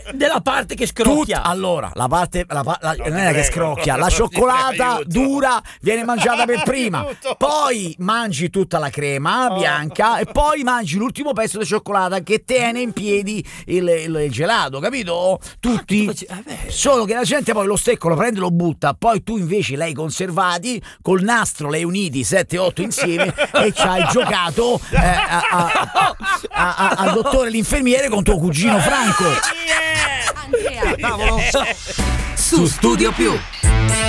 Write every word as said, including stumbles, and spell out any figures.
della parte che scrocchia. Tut- allora, la parte la, pa- la, non è che scrocchia, la cioccolata dura viene mangiata per prima, poi mangi tutta la crema bianca e poi mangi l'ultimo pezzo di cioccolata che tiene in piedi il, il, il gelato, capito? Tutti. Ah, solo che la gente poi lo stecco lo prende e lo butta, poi tu invece l'hai conservati col nastro, l'hai uniti sette otto insieme e ci hai giocato eh, a, a, a, a, al dottore l'infermiere con tuo cugino Franco. Andrea. Su Studio Più.